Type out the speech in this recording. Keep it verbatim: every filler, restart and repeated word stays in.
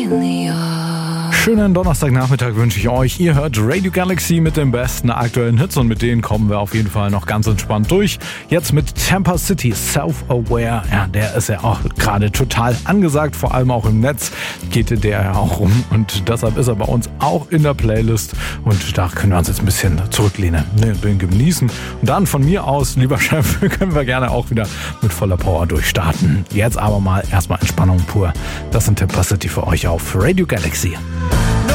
Schönen Donnerstagnachmittag wünsche ich euch. Ihr hört Radio Galaxy mit den besten aktuellen Hits und mit denen kommen wir auf jeden Fall noch ganz entspannt durch. Jetzt mit Tampa City, Self-Aware. Ja, der ist ja auch gerade total angesagt, vor allem auch im Netz geht der ja auch rum und deshalb ist er bei uns auch in der Playlist und da können wir uns jetzt ein bisschen zurücklehnen, den genießen. Und dann von mir aus, lieber Chef, können wir gerne auch wieder mit voller Power durchstarten. Jetzt aber mal erstmal Entspannung pur. Das sind Tampa City für euch auf Radio Galaxy.